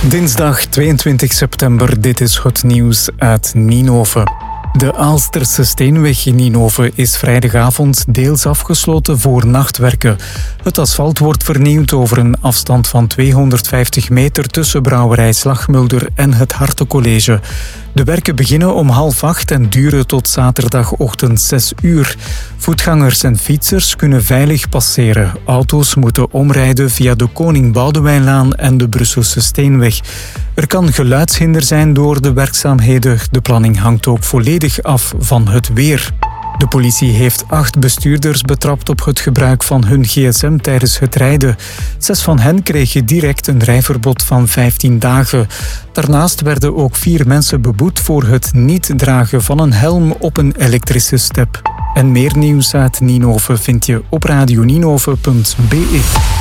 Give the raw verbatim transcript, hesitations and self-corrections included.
Dinsdag tweeëntwintig september, dit is het nieuws uit Ninove. De Aalsterse Steenweg in Ninove is vrijdagavond deels afgesloten voor nachtwerken. Het asfalt wordt vernieuwd over een afstand van tweehonderdvijftig meter tussen brouwerij Slagmulder en het Hartencollege. De werken beginnen om half acht en duren tot zaterdagochtend zes uur. Voetgangers en fietsers kunnen veilig passeren. Auto's moeten omrijden via de Koning Boudewijnlaan en de Brusselse Steenweg. Er kan geluidshinder zijn door de werkzaamheden. De planning hangt ook volledig af van het weer. De politie heeft acht bestuurders betrapt op het gebruik van hun gsm tijdens het rijden. Zes van hen kregen direct een rijverbod van vijftien dagen. Daarnaast werden ook vier mensen beboet voor het niet dragen van een helm op een elektrische step. En meer nieuws uit Ninove vind je op radioninove punt be.